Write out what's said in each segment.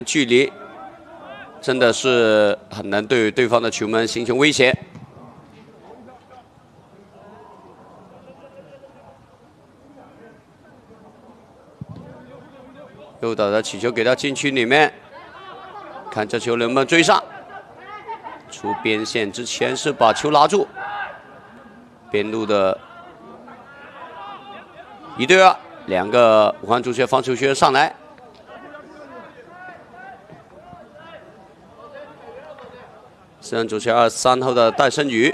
距离真的是很难对对方的球门形成威胁。诱导的起球给到禁区里面，看这球能不能追上。出边线之前是把球拿住，边路的1对2，两个武汉足协防守学员上来。 四人足球23号的戴胜宇，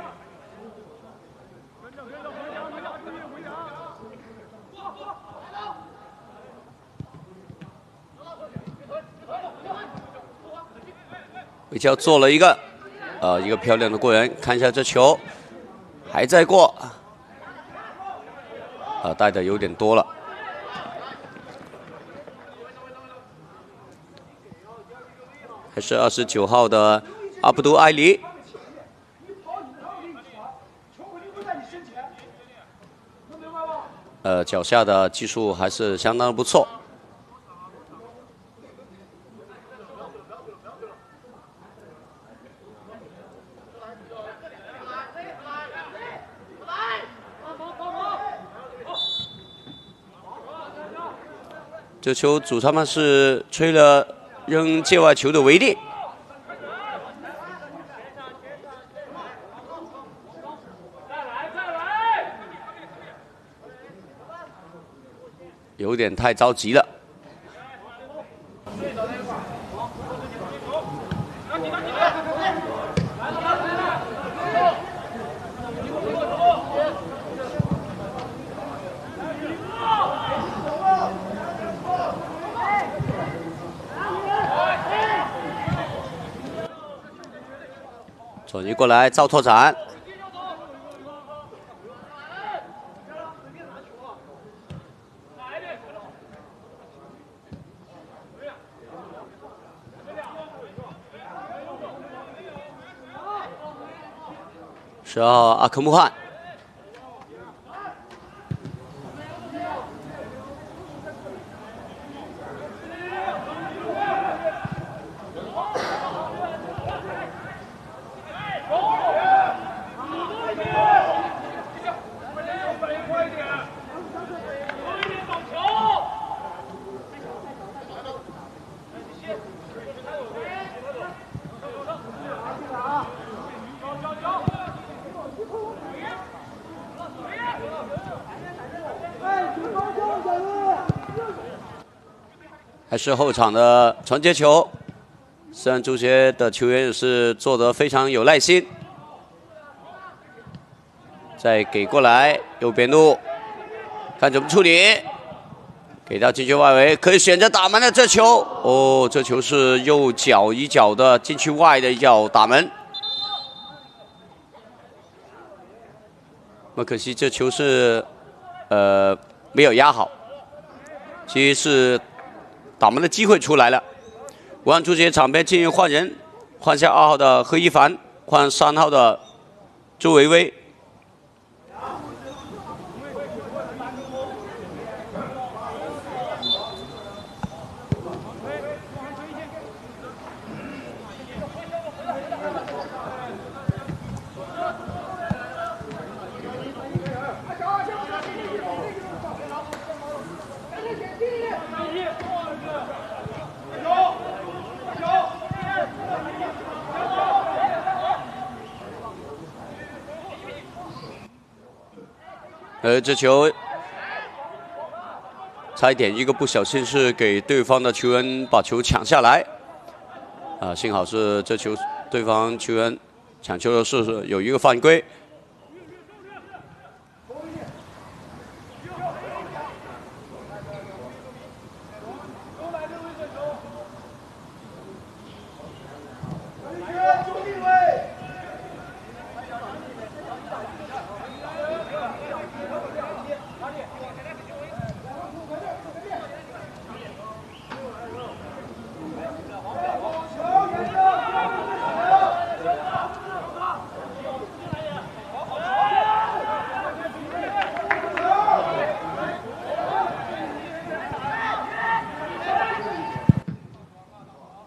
韦乔做了一个漂亮的过人，看一下这球还在过，带的有点多了。还是29号的。 阿卜杜埃里，脚下的技术还是相当的不错。这球主裁判是吹了扔界外球的违例。 有点太着急了。转移过来，赵拓展。 12号阿克穆汗，还是后场的传接球，四人足协的球员也是做得非常有耐心。再给过来右边路，看怎么处理，给到禁区外围，可以选择打门的这球。哦，这球是右脚一脚的禁区外的一脚打门。那可惜这球是没有压好，其实是。 打门的机会出来了，武汉足协场边进行换人，换下2号的何一凡，换3号的周维威。这球差一点一个不小心是给对方的球员把球抢下来，幸好是这球对方球员抢球的是有一个犯规，